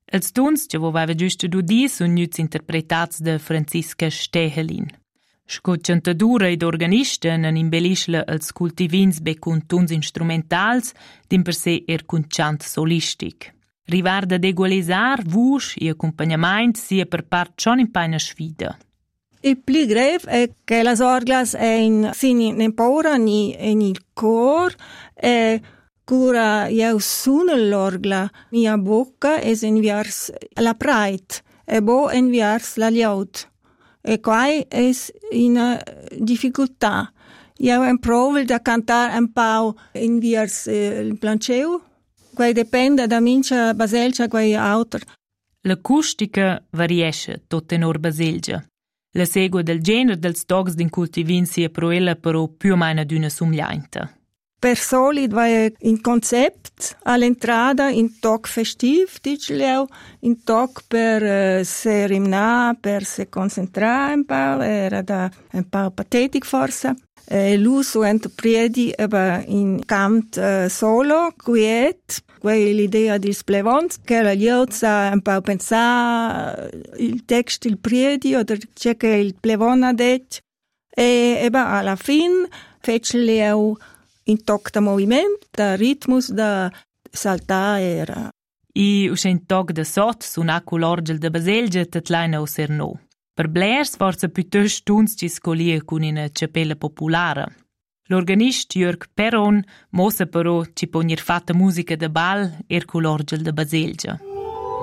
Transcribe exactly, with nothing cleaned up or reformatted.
Els tuns che voveva giusto du di sun gnüts interpretats da Franziska Stehelin. Sco cantadura ed organista nan imbellisce els cultivins be cun tuns instrumentals din per sé er cun chant solistic. Rivarda d'egualisar vusch e accompagnament sia per part schon in paina sfida. Il più grave è che las orglas en sin nempora ni en il cor e cura io suona l'orgla mia bocca es enviars la pride e bo enviars la liaut. E quai es una difficoltà. Io improvo da cantare un po' enviars eh, il planceu. Quai dipende da mincha baselgia quai autor. L'acustica variesce tot tenor baselgia. La segua del genere dels tocs din cultivin sia pro ella però più o meno d'una somiglianza. Per solid vai in concept all'entrata in toc festiv, dicevo, in toc per uh, se rimna, per se concentrare un po', era da un po' patetico forse. E l'uso interpreti in cant uh, solo, quiet, l'idea di splevons, che la liozza un po' pensare il testo, il priedi, o c'è che il plevon ha detto, e, e ba, alla fine fece leo in toc da movimento, da ritmus, da saltare. I usce in toc da sot suona cu l'orgel da baselgia tatlaina o ser no. Per blers forza piuttosto tuns ci scolia con una capella popolare. L'organist Jörg Perron mossa però ci pognir fatta musica da bal er cu l'orgel da baselgia.